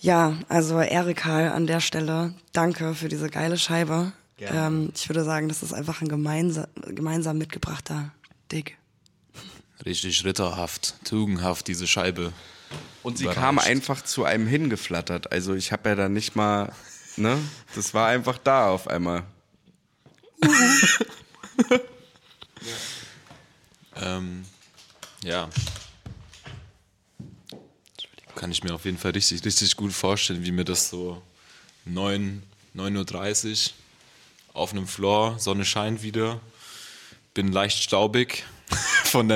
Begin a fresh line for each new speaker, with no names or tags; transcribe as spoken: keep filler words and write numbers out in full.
Ja, also Erika an der Stelle, danke für diese geile Scheibe.
Gerne.
Ähm, ich würde sagen, das ist einfach ein gemeinsam, gemeinsam mitgebrachter Dig.
Richtig ritterhaft, tugendhaft, diese Scheibe.
Und sie
Überreicht.
kam einfach zu einem hingeflattert. Also ich habe ja da nicht mal, ne? Das war einfach da auf einmal.
ähm, ja. Kann ich mir auf jeden Fall richtig, richtig gut vorstellen, wie mir das so neun Uhr dreißig auf einem Floor, Sonne scheint wieder, bin leicht staubig,